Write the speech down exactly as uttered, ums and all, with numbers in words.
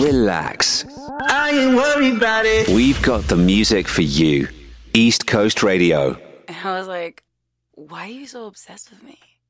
relax. I ain't worried about it. We've got the music for you. East Coast Radio. And I was like, why are you so obsessed with me?